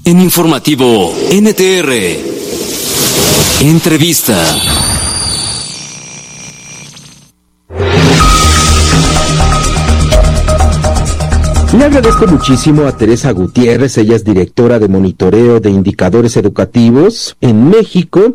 En Informativo NTR. Entrevista. Le agradezco muchísimo a Teresa Gutiérrez, ella es directora de monitoreo de indicadores educativos en México.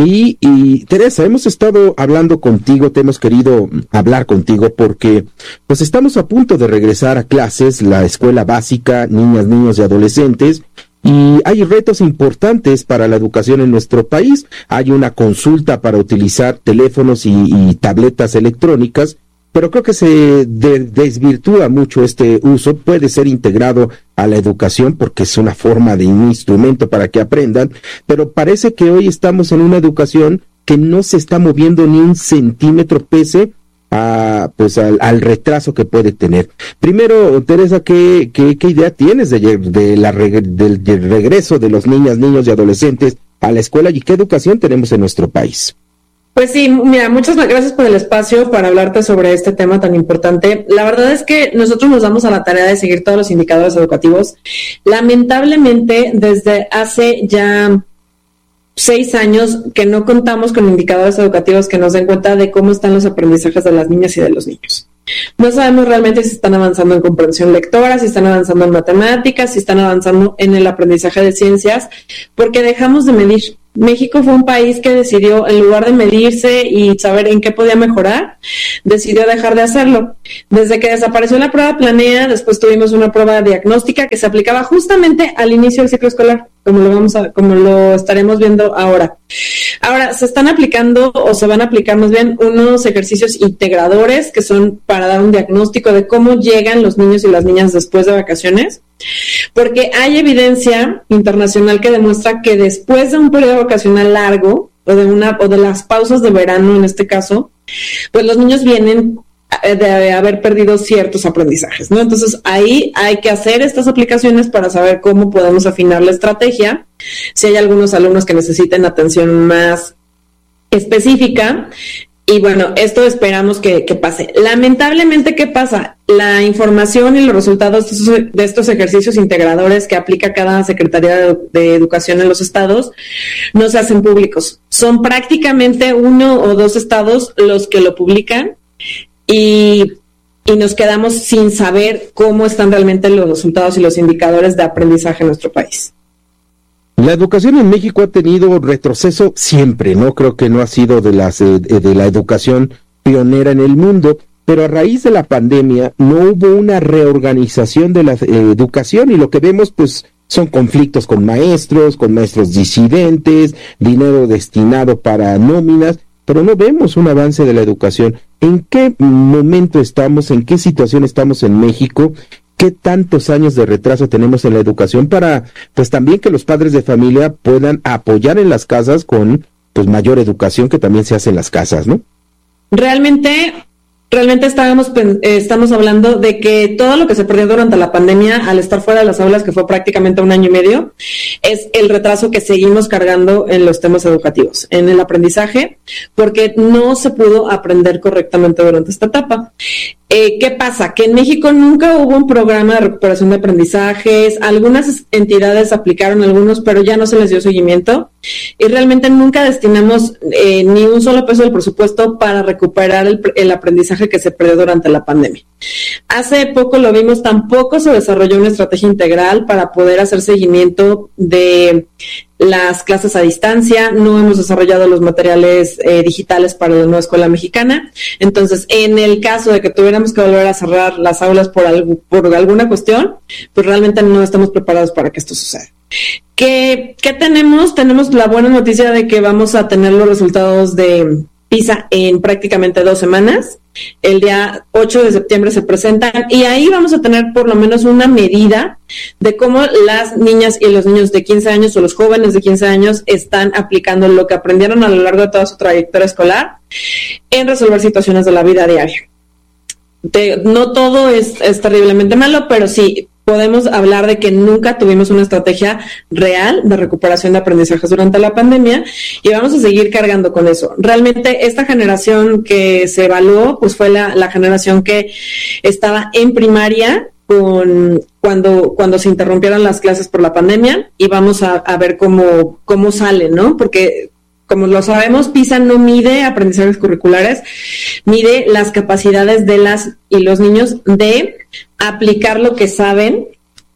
Y Teresa, hemos estado hablando contigo, te hemos querido hablar contigo porque pues estamos a punto de regresar a clases, la escuela básica, niñas, niños y adolescentes, y hay retos importantes para la educación en nuestro país. Hay una consulta para utilizar teléfonos y tabletas electrónicas, pero creo que se desvirtúa mucho este uso. Puede ser integrado a la educación porque es una forma de un instrumento para que aprendan, pero parece que hoy estamos en una educación que no se está moviendo ni un centímetro pese a, pues, al retraso que puede tener. Primero, Teresa, ¿qué idea tienes del regreso de los niñas, niños y adolescentes a la escuela y qué educación tenemos en nuestro país? Pues sí, mira, muchas gracias por el espacio para hablarte sobre este tema tan importante. La verdad es que nosotros nos damos a la tarea de seguir todos los indicadores educativos. Lamentablemente, desde hace ya 6 años que no contamos con indicadores educativos que nos den cuenta de cómo están los aprendizajes de las niñas y de los niños. No sabemos realmente si están avanzando en comprensión lectora, si están avanzando en matemáticas, si están avanzando en el aprendizaje de ciencias, porque dejamos de medir. México fue un país que decidió, en lugar de medirse y saber en qué podía mejorar, decidió dejar de hacerlo. Desde que desapareció la prueba Planea, después tuvimos una prueba diagnóstica que se aplicaba justamente al inicio del ciclo escolar, como lo estaremos viendo ahora. Ahora, se están aplicando, o se van a aplicar más bien, unos ejercicios integradores que son para dar un diagnóstico de cómo llegan los niños y las niñas después de vacaciones, porque hay evidencia internacional que demuestra que después de un periodo vacacional largo, o de las pausas de verano en este caso, pues los niños vienen de haber perdido ciertos aprendizajes, ¿no? Entonces ahí hay que hacer estas aplicaciones para saber cómo podemos afinar la estrategia, si hay algunos alumnos que necesiten atención más específica. Y bueno, esto esperamos que pase. Lamentablemente, ¿qué pasa? La información y los resultados de estos ejercicios integradores que aplica cada Secretaría de Educación en los estados no se hacen públicos. Son prácticamente 1 o 2 estados los que lo publican y nos quedamos sin saber cómo están realmente los resultados y los indicadores de aprendizaje en nuestro país. La educación en México ha tenido retroceso siempre, ¿no? Creo que no ha sido de la educación pionera en el mundo, pero a raíz de la pandemia no hubo una reorganización de la educación y lo que vemos, pues, son conflictos con maestros disidentes, dinero destinado para nóminas, pero no vemos un avance de la educación. ¿En qué momento estamos, en qué situación estamos en México? ¿Qué tantos años de retraso tenemos en la educación para, pues también que los padres de familia puedan apoyar en las casas con, pues, mayor educación que también se hace en las casas, ¿no? Realmente estamos hablando de que todo lo que se perdió durante la pandemia al estar fuera de las aulas, que fue prácticamente 1 año y medio, es el retraso que seguimos cargando en los temas educativos, en el aprendizaje, porque no se pudo aprender correctamente durante esta etapa. ¿Qué pasa? Que en México nunca hubo un programa de recuperación de aprendizajes, algunas entidades aplicaron algunos, pero ya no se les dio seguimiento y realmente nunca destinamos ni un solo peso del presupuesto para recuperar el aprendizaje que se perdió durante la pandemia. Hace poco lo vimos, tampoco se desarrolló una estrategia integral para poder hacer seguimiento de las clases a distancia, no hemos desarrollado los materiales digitales para la nueva escuela mexicana. Entonces, en el caso de que tuviéramos que volver a cerrar las aulas por alguna cuestión, pues realmente no estamos preparados para que esto suceda. ¿Qué tenemos? Tenemos la buena noticia de que vamos a tener los resultados de PISA en prácticamente 2 semanas. El día 8 de septiembre se presentan y ahí vamos a tener por lo menos una medida de cómo las niñas y los niños de 15 años o los jóvenes de 15 años están aplicando lo que aprendieron a lo largo de toda su trayectoria escolar en resolver situaciones de la vida diaria. No todo es terriblemente malo, pero sí podemos hablar de que nunca tuvimos una estrategia real de recuperación de aprendizajes durante la pandemia y vamos a seguir cargando con eso. Realmente esta generación que se evaluó pues fue la generación que estaba en primaria cuando se interrumpieron las clases por la pandemia, y vamos a ver cómo sale, ¿no? Porque, como lo sabemos, PISA no mide aprendizajes curriculares, mide las capacidades de las y los niños de aplicar lo que saben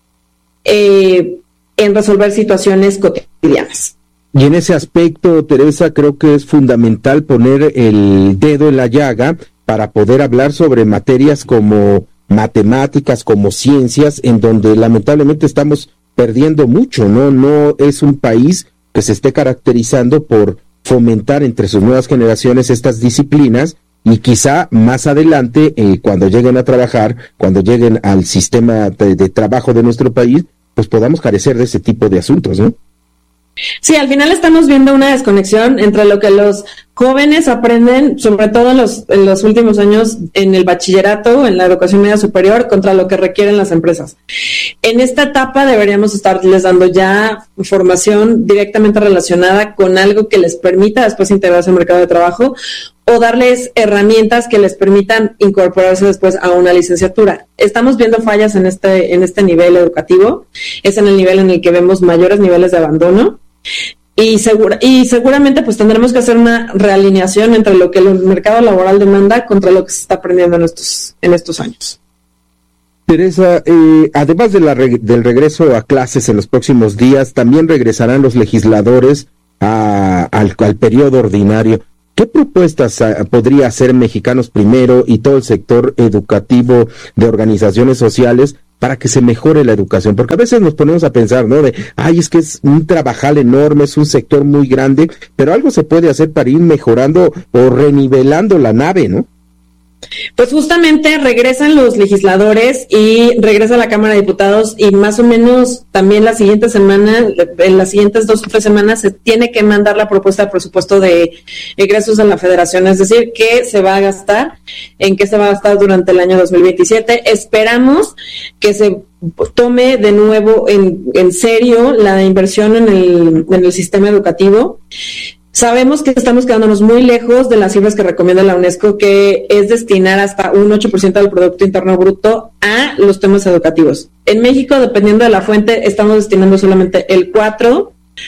en resolver situaciones cotidianas. Y en ese aspecto, Teresa, creo que es fundamental poner el dedo en la llaga para poder hablar sobre materias como matemáticas, como ciencias, en donde lamentablemente estamos perdiendo mucho, ¿no? No es un país que se esté caracterizando por fomentar entre sus nuevas generaciones estas disciplinas, y quizá más adelante, cuando lleguen a trabajar, cuando lleguen al sistema de trabajo de nuestro país, pues podamos carecer de ese tipo de asuntos, ¿no? Sí, al final estamos viendo una desconexión entre lo que los jóvenes aprenden, sobre todo en los últimos años en el bachillerato, en la educación media superior, contra lo que requieren las empresas. En esta etapa deberíamos estarles dando ya formación directamente relacionada con algo que les permita después integrarse al mercado de trabajo, o darles herramientas que les permitan incorporarse después a una licenciatura. Estamos viendo fallas en este nivel educativo, es en el nivel en el que vemos mayores niveles de abandono, y seguramente pues tendremos que hacer una realineación entre lo que el mercado laboral demanda contra lo que se está aprendiendo en estos años. Teresa, además del regreso a clases en los próximos días, también regresarán los legisladores al periodo ordinario. ¿Qué propuestas podría hacer Mexicanos Primero y todo el sector educativo de organizaciones sociales para que se mejore la educación? Porque a veces nos ponemos a pensar, ¿no? Es que es un trabajal enorme, es un sector muy grande, pero algo se puede hacer para ir mejorando o renivelando la nave, ¿no? Pues justamente regresan los legisladores y regresa la Cámara de Diputados, y más o menos también la siguiente semana, en las siguientes 2 o 3 semanas, se tiene que mandar la propuesta de presupuesto de egresos a la Federación, es decir, qué se va a gastar, en qué se va a gastar durante el año 2027. Esperamos que se tome de nuevo en serio la inversión en el sistema educativo. Sabemos que estamos quedándonos muy lejos de las cifras que recomienda la UNESCO, que es destinar hasta un 8% del Producto Interno Bruto a los temas educativos. En México, dependiendo de la fuente, estamos destinando solamente el 4%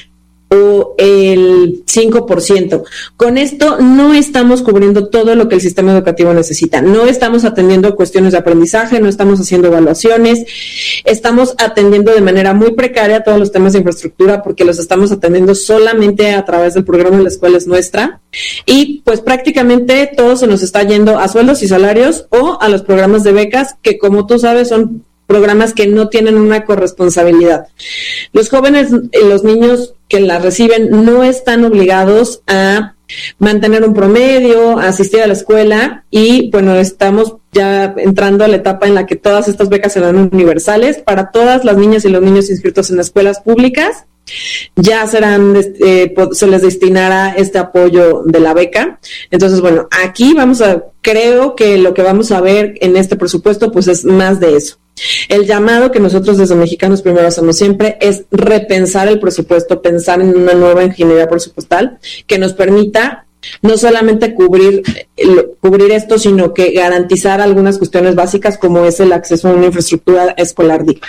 o el 5%. Con esto no estamos cubriendo todo lo que el sistema educativo necesita. No estamos atendiendo cuestiones de aprendizaje, no estamos haciendo evaluaciones, estamos atendiendo de manera muy precaria todos los temas de infraestructura, porque los estamos atendiendo solamente a través del programa de La Escuela es Nuestra, y pues prácticamente todo se nos está yendo a sueldos y salarios o a los programas de becas, que, como tú sabes, son programas que no tienen una corresponsabilidad. Los jóvenes y los niños que la reciben no están obligados a mantener un promedio, a asistir a la escuela, y bueno, estamos ya entrando a la etapa en la que todas estas becas serán universales para todas las niñas y los niños inscritos en escuelas públicas. Ya se les destinará este apoyo de la beca. Entonces, bueno, aquí creo que lo que vamos a ver en este presupuesto pues es más de eso. El llamado que nosotros desde Mexicanos Primero hacemos siempre es repensar el presupuesto, pensar en una nueva ingeniería presupuestal que nos permita no solamente cubrir esto, sino que garantizar algunas cuestiones básicas, como es el acceso a una infraestructura escolar digna.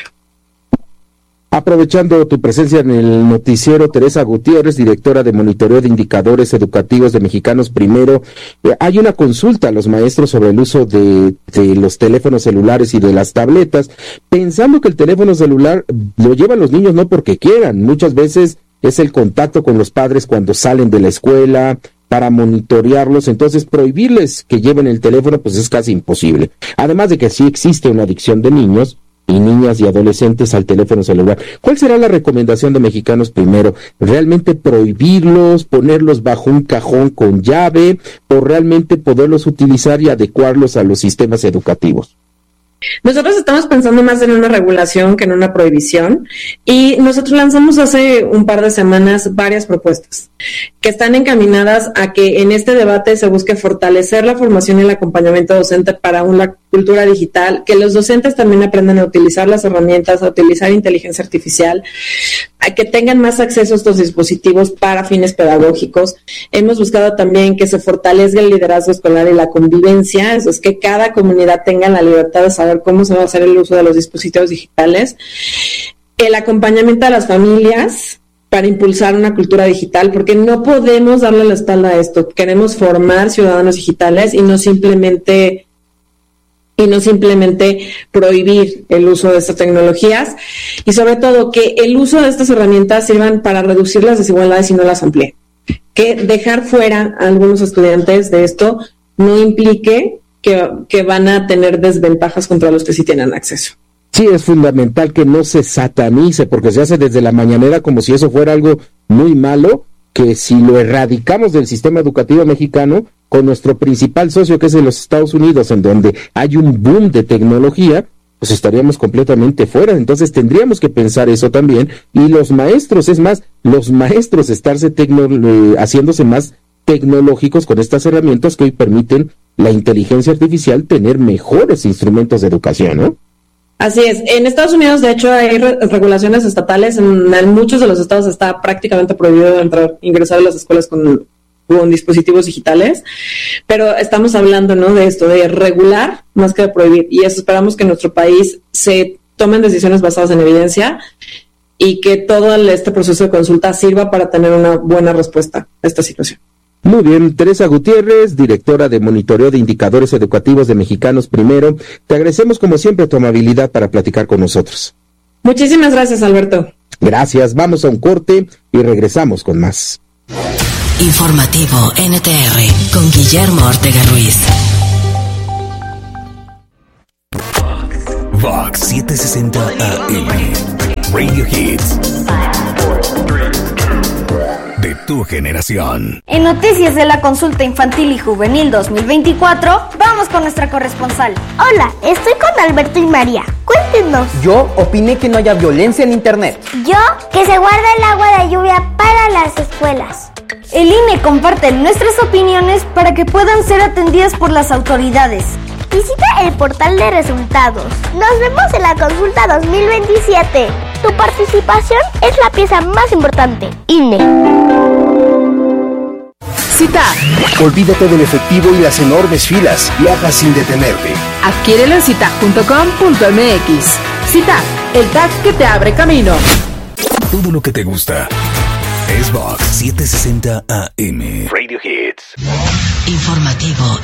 Aprovechando tu presencia en el noticiero, Teresa Gutiérrez, directora de Monitoreo de Indicadores Educativos de Mexicanos Primero, hay una consulta a los maestros sobre el uso de los teléfonos celulares y de las tabletas, pensando que el teléfono celular lo llevan los niños no porque quieran, muchas veces es el contacto con los padres cuando salen de la escuela, para monitorearlos. Entonces prohibirles que lleven el teléfono pues es casi imposible, además de que sí existe una adicción de niños y niñas y adolescentes al teléfono celular. ¿Cuál será la recomendación de Mexicanos Primero? ¿Realmente prohibirlos, ponerlos bajo un cajón con llave, o realmente poderlos utilizar y adecuarlos a los sistemas educativos? Nosotros estamos pensando más en una regulación que en una prohibición, y nosotros lanzamos hace un par de semanas varias propuestas que están encaminadas a que en este debate se busque fortalecer la formación y el acompañamiento docente para una cultura digital, que los docentes también aprendan a utilizar las herramientas, a utilizar inteligencia artificial, a que tengan más acceso a estos dispositivos para fines pedagógicos. Hemos buscado también que se fortalezca el liderazgo escolar y la convivencia, eso es que cada comunidad tenga la libertad de saber cómo se va a hacer el uso de los dispositivos digitales. El acompañamiento a las familias para impulsar una cultura digital, porque no podemos darle la espalda a esto. Queremos formar ciudadanos digitales y no simplemente prohibir el uso de estas tecnologías, y sobre todo que el uso de estas herramientas sirvan para reducir las desigualdades y no las amplíen. Que dejar fuera a algunos estudiantes de esto no implique que van a tener desventajas contra los que sí tienen acceso. Sí, es fundamental que no se satanice, porque se hace desde la mañanera como si eso fuera algo muy malo, que si lo erradicamos del sistema educativo mexicano, con nuestro principal socio que es en los Estados Unidos, en donde hay un boom de tecnología, pues estaríamos completamente fuera. Entonces tendríamos que pensar eso también, y los maestros, es más, los maestros estarse haciéndose más tecnológicos con estas herramientas que hoy permiten la inteligencia artificial tener mejores instrumentos de educación, ¿no? Así es. En Estados Unidos, de hecho, hay regulaciones estatales. En muchos de los estados está prácticamente prohibido ingresar a las escuelas con dispositivos digitales, pero estamos hablando, ¿no?, de esto, de regular más que de prohibir, y eso esperamos que en nuestro país se tomen decisiones basadas en evidencia y que todo este proceso de consulta sirva para tener una buena respuesta a esta situación. Muy bien, Teresa Gutiérrez, directora de Monitoreo de Indicadores Educativos de Mexicanos Primero, te agradecemos como siempre tu amabilidad para platicar con nosotros. Muchísimas gracias, Alberto. Gracias, vamos a un corte y regresamos con más. Informativo NTR con Guillermo Ortega Ruiz. Vox 760 AM Radio Hits de tu generación. En noticias de la consulta infantil y juvenil 2024, vamos con nuestra corresponsal. Hola, estoy con Alberto y María. Cuéntenos. Yo opiné que no haya violencia en internet. Yo, que se guarde el agua de lluvia para las escuelas. El INE comparte nuestras opiniones para que puedan ser atendidas por las autoridades. Visita el portal de resultados. Nos vemos en la consulta 2027. Tu participación es la pieza más importante. INE. CITAP. Olvídate del efectivo y las enormes filas. Viaja sin detenerte. Adquiérelo en citap.com.mx. CITAP, el tag que te abre camino. Todo lo que te gusta es Vox 760 AM Radio Hits. Informativo